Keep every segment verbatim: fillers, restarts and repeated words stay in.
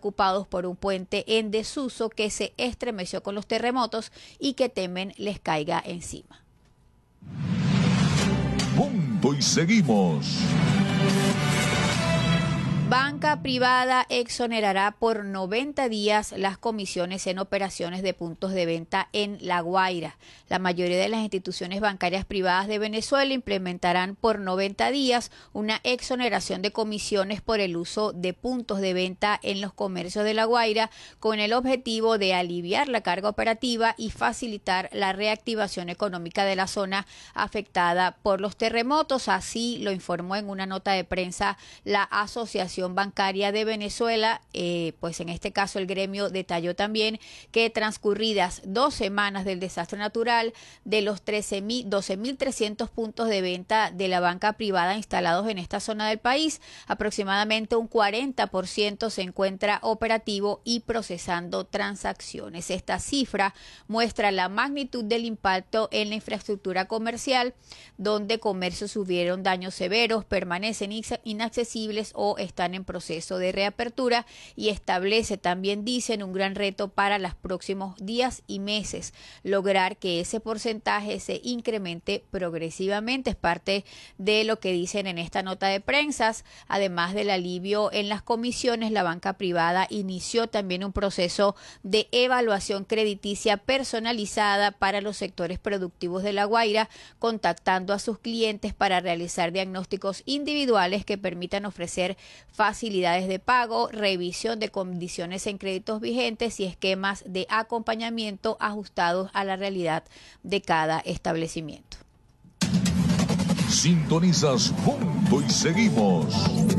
preocupados por un puente en desuso que se estremeció con los terremotos y que temen les caiga encima. Punto y seguimos. Banca privada exonerará por noventa días las comisiones en operaciones de puntos de venta en La Guaira. La mayoría de las instituciones bancarias privadas de Venezuela implementarán por noventa días una exoneración de comisiones por el uso de puntos de venta en los comercios de La Guaira, con el objetivo de aliviar la carga operativa y facilitar la reactivación económica de la zona afectada por los terremotos. Así lo informó en una nota de prensa la Asociación Bancaria de Venezuela. Eh, pues en este caso el gremio detalló también que transcurridas dos semanas del desastre natural, de los doce mil trescientos puntos de venta de la banca privada instalados en esta zona del país, aproximadamente un cuarenta por ciento se encuentra operativo y procesando transacciones. Esta cifra muestra la magnitud del impacto en la infraestructura comercial, donde comercios sufrieron daños severos, permanecen inaccesibles o están en proceso de reapertura, y establece también, dicen, un gran reto para los próximos días y meses lograr que ese porcentaje se incremente progresivamente. Es parte de lo que dicen en esta nota de prensa. Además del alivio en las comisiones, la banca privada inició también un proceso de evaluación crediticia personalizada para los sectores productivos de La Guaira, contactando a sus clientes para realizar diagnósticos individuales que permitan ofrecer facilidades de pago, revisión de condiciones en créditos vigentes y esquemas de acompañamiento ajustados a la realidad de cada establecimiento. Sintonizas Punto y Seguimos.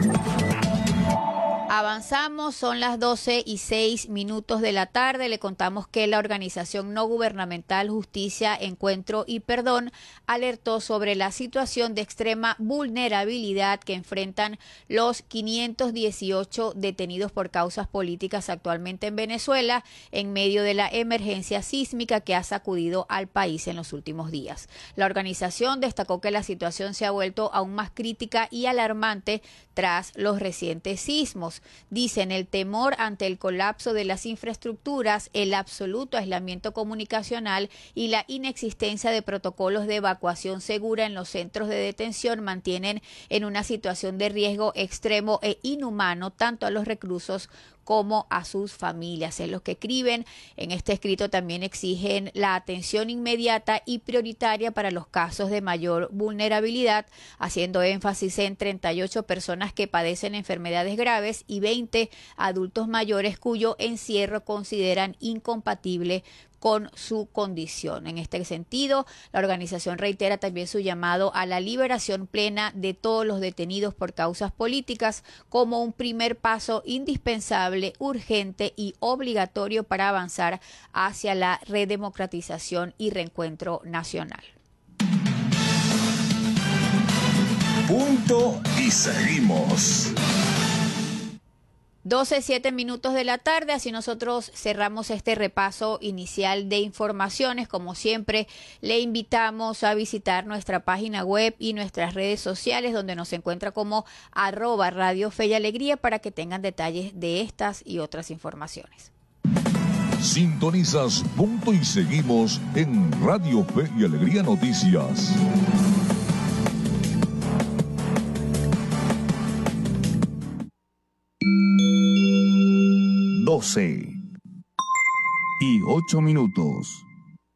Avanzamos, son las doce y seis minutos de la tarde. Le contamos que la organización no gubernamental Justicia, Encuentro y Perdón alertó sobre la situación de extrema vulnerabilidad que enfrentan los quinientos dieciocho detenidos por causas políticas actualmente en Venezuela, en medio de la emergencia sísmica que ha sacudido al país en los últimos días. La organización destacó que la situación se ha vuelto aún más crítica y alarmante tras los recientes sismos. Dicen el temor ante el colapso de las infraestructuras, el absoluto aislamiento comunicacional y la inexistencia de protocolos de evacuación segura en los centros de detención mantienen en una situación de riesgo extremo e inhumano tanto a los reclusos como a sus familias. En los que escriben en este escrito también exigen la atención inmediata y prioritaria para los casos de mayor vulnerabilidad, haciendo énfasis en treinta y ocho personas que padecen enfermedades graves y veinte adultos mayores cuyo encierro consideran incompatible con su condición. En este sentido, la organización reitera también su llamado a la liberación plena de todos los detenidos por causas políticas como un primer paso indispensable, urgente y obligatorio para avanzar hacia la redemocratización y reencuentro nacional. Punto y seguimos. doce, siete minutos de la tarde, así nosotros cerramos este repaso inicial de informaciones. Como siempre, le invitamos a visitar nuestra página web y nuestras redes sociales, donde nos encuentra como arroba Radio Fe y Alegría, para que tengan detalles de estas y otras informaciones. Sintonizas Punto y Seguimos en Radio Fe y Alegría Noticias. doce y ocho minutos.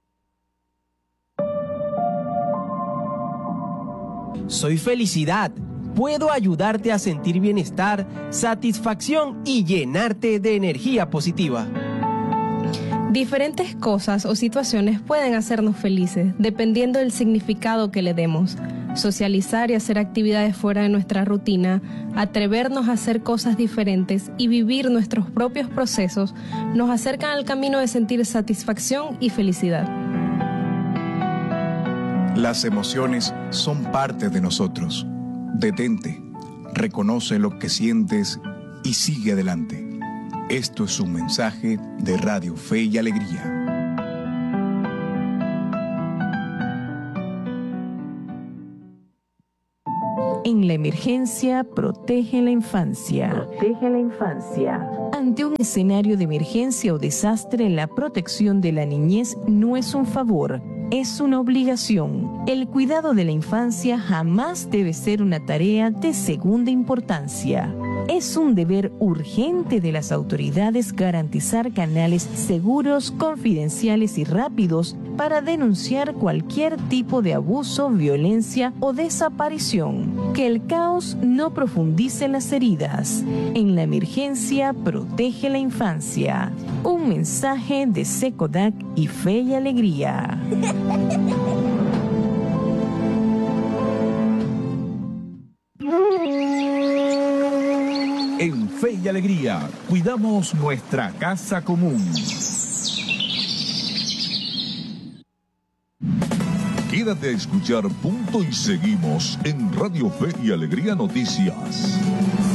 Soy felicidad. Puedo ayudarte a sentir bienestar, satisfacción y llenarte de energía positiva. Diferentes cosas o situaciones pueden hacernos felices, dependiendo del significado que le demos. Socializar y hacer actividades fuera de nuestra rutina, atrevernos a hacer cosas diferentes y vivir nuestros propios procesos nos acercan al camino de sentir satisfacción y felicidad. Las emociones son parte de nosotros. Detente, reconoce lo que sientes y sigue adelante. Esto es un mensaje de Radio Fe y Alegría. En la emergencia, protege la infancia. Protege la infancia. Ante un escenario de emergencia o desastre, la protección de la niñez no es un favor, es una obligación. El cuidado de la infancia jamás debe ser una tarea de segunda importancia. Es un deber urgente de las autoridades garantizar canales seguros, confidenciales y rápidos para denunciar cualquier tipo de abuso, violencia o desaparición. Que el caos no profundice las heridas. En la emergencia, protege la infancia. Un mensaje de SECODAC y Fe y Alegría. En Fe y Alegría, cuidamos nuestra casa común. Quédate a escuchar Punto y Seguimos en Radio Fe y Alegría Noticias.